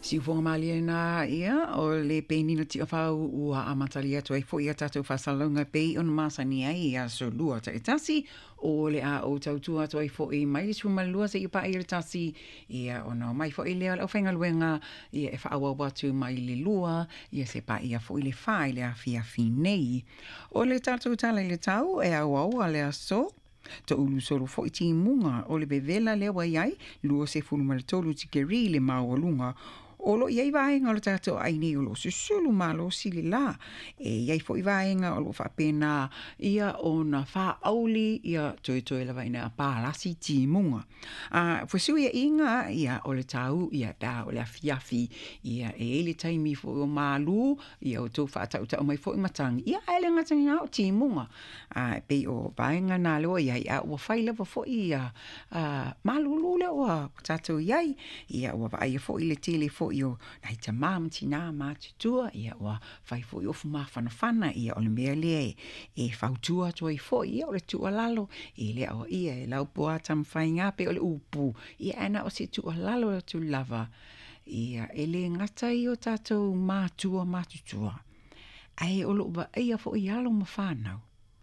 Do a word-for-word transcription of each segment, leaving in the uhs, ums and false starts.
Si fonga mali na ia o le penina ti fa u a matali atu ai fo ia tatu fa salonga pe on masani ai ia so lua ta itasi o le a o tau tu atu ai fo i mai su malua se i pa i tasi ia ona mai fo i le o fenga luenga ia e fa awa watu mai le lua ia se pa ia fo i le fa i le a fia finei o le tatu tala le tau e awa awa le aso to ulu solo fo i ti munga o le bevela le wa iai lua se fulu mal tolu ti keri le maolunga o lo iai vaenga o le tato aini o lo susulu malo sili la e iai fo i vaenga o lo fa pena ia o na fa auli ia toi toi la vaina a palasi ti munga a fo su ia inga ia o le tau ia da o le afiafi ia e ele taimi fo o malu ia o to fa tau tau mai fo i matang ia ele ngatangi o ti munga a pe o vaenga na lo ia ia o faila fo ia a malu lule o tato iai ia o va ia fo i le tele fo io nai ta mam tina ma tua ia wa fai fo io fuma fana fana ia o le mea le e fautua toi fo ia o le tua lalo e le o ia e lau poa tam fai ngā pe o le upu ia ana o se tua lalo o tu lava ia e le ngata i o tatou mātua mātutua ai o lo ba ia fo ia lo ma whanau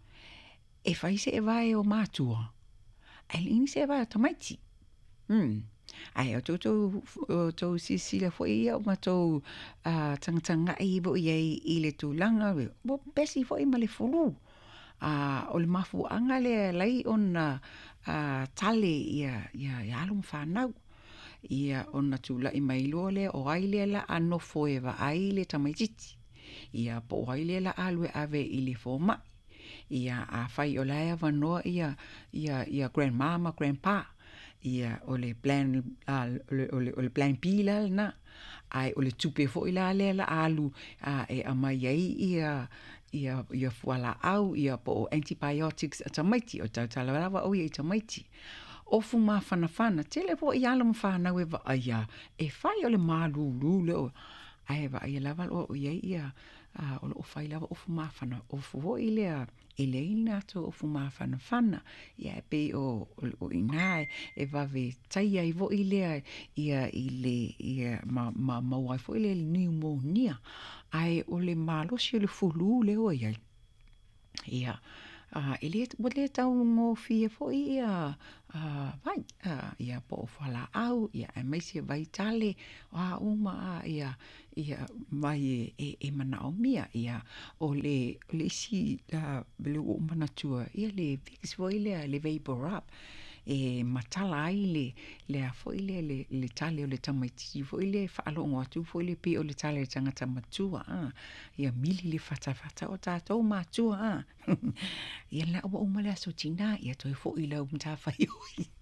e fai se e vai o mātua ai lini se e vai o tamaiti hmm ai o tō tō sisila fo ia o matou uh, tangtanga i bo iei i le tūlanga bo pesi fo i ma le fulu uh, o le mafu anga le lai ona uh, tale ia ia ia alum whanau ia ona tūla i mailo le o aile la ano fo e wa aile tamaititi ia po aile la alwe ave i le fo mai ia a fai o laia wanoa ia ia ia grandmama grandpa ia o le plan uh, o le o le plan pila na ai o le tupe fo ila le la alu uh, e amai ai ia ia ia fuala au ia po antibiotics atamaiti o tau talawa o ia tamaiti o fuma fana fana tele fo ia lo mfana we va ia e fai o le malu lule o ai va ia lava o ia ia uh, o o fai lava o fuma fana o fo ile ele ina to o fuma fana fana ia pe o o ina e va ve tai ai vo ile ia ile ia ma ma ma wa fo ile pneumonia ai o le malo si le fulu le o ia ia a ele o le tau ngo fie fo ia a vai a ia po fala au ia e mai se vai tale a uma ia ia mai e e mana o mia ia o le le si da belu o mana tua ia le fix fo ile le vapor up e matala ai le le a fo ile le le tale o le tamaiti fo ile fa alo ngo atu fo ile pe o le tale tanga tamatua a ia mili le fata fata o tatou matua a ia la o uma le so tina ia toi fo ile o mta fa yo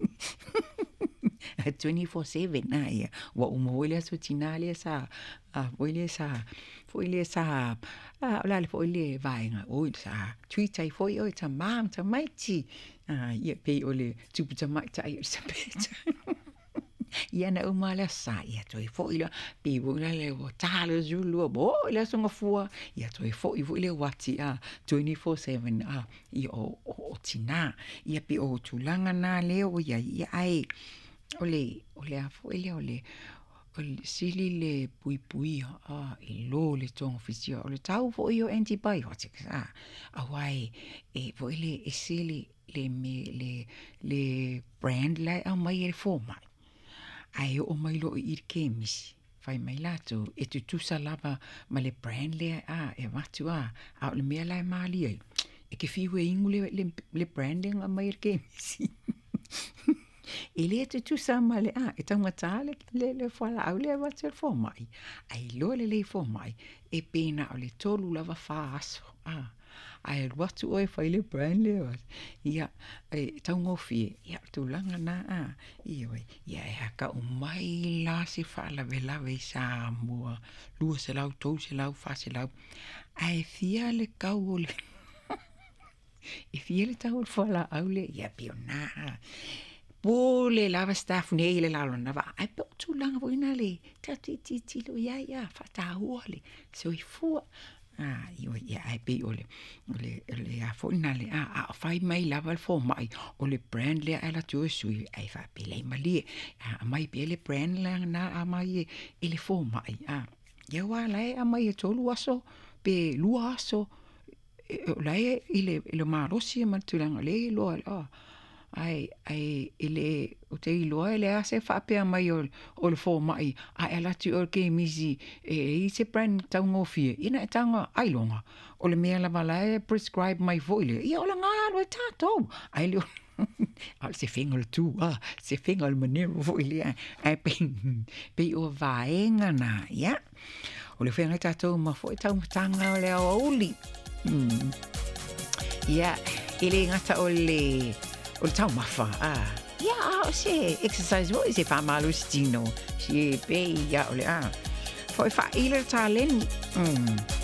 twenty-four seven na ia wa uma ile so tina le sa a fo ile sa fo ile sa a la le fo ile vainga o sa twitter fo yo ta mam ta maiti ah ia pe ole tuputa mai tai sa peta ia na uma la sa ia toi fo ile pe bo la le o tale zulu bo ile so ngafua ia toi fo i ile wati a twenty-four seven a ia o o tina ia pe o tulanga na le o ia ia ai ole ole a fo ile ole ole sili le pui pui a i lo le tong fisia ole tau fo io antibiotics a awai e fo ile e sili le me le le brand la a mai e fo mai ai o mai lo i kemis fai mai lato e tu tu salava ma le brand le a e watu a a le me la mali e ke fiwe ingule le le branding a mai e kemis ele tu sa male a e tanga tale le le fala au le va ter fo mai ai lo le le fo mai e pena o le tolu lava fas a ai watu oi fai le brand le ia e tanga fi ia tu langa na a ia ia e ka o mai la si fala vela ve sa mo lu se lau to se lau fa se lau ai fia le kau le e fia le tau fala au le ia piona Pole lava staff nele la lona va ai pe tu langa vo ina le ta ti ti ti lo ya ya fa ta huale so i fu Ah, io ia ai pe ole ole ole a fo na le a a fai mai lava il fo mai ole brand le ala tu sui ai fa pe le mali a mai pe le brand le na a mai ele fo mai a ia wa lai a mai to lu aso pe lu aso lai ile ile ma rosi ma tu langa le lo a ai ai ele o te iloa ele a se fa pe mai o o le fo mai a ela tu o ke misi e i se brand tau ngofie ina e tanga ai longa o le mea la vala e prescribe mai voile ia o le ngā lo e tato ai le al se fingol tu ah se fingol manero voile ai pe pe o vaenga na ia o le fenga tato ma fo e tau tanga o le oli ia ele ngata o le o tau mafa ah ya o se exercise wo se fa malo stino si pe ya o le ah foi fa ile talen mm